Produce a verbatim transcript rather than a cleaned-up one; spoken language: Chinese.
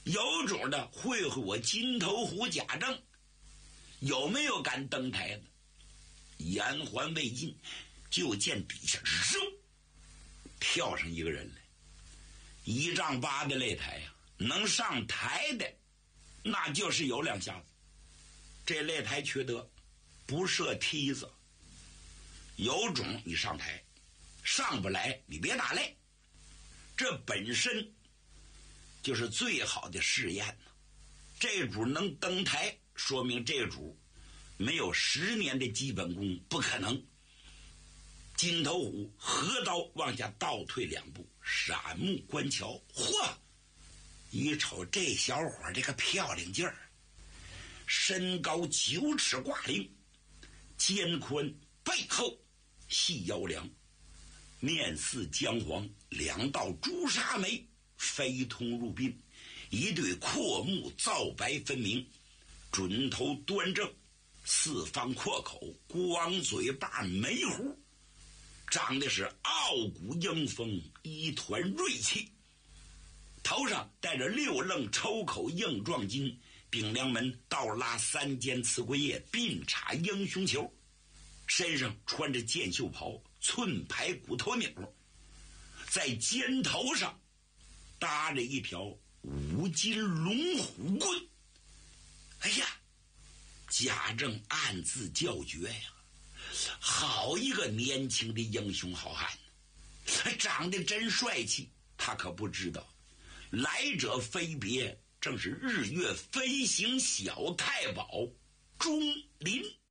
有种的会会我金头虎贾政，有没有敢登台的？言还未尽，就见底下嗖跳上一个人来，一丈八的擂台呀、啊，能上台的那就是有两下子。这擂台缺德，不设梯子，有种你上台，上不来你别打擂，这本身就是最好的试验呢。这主能登台，说明这主没有十年的基本功，不可能。金头虎合刀往下倒退两步，闪目观瞧，嚯！一瞅这小伙这个漂亮劲儿，身高九尺挂零，肩宽背厚，细腰梁，面似姜黄，两道朱砂眉飞通入鬓，一对阔目皂白分明，准头端正，四方阔口，光嘴巴眉胡，长的是傲骨英风，一团锐气，头上戴着六楞抽口硬壮金，顶梁门倒拉三尖刺龟叶，并插英雄球，身上穿着箭袖袍，寸排骨头钮，在肩头上搭着一条五金龙虎棍。哎呀，贾政暗自叫绝呀，好一个年轻的英雄好汉，长得真帅气。他可不知道来者非别，正是日月飞行小太保钟林。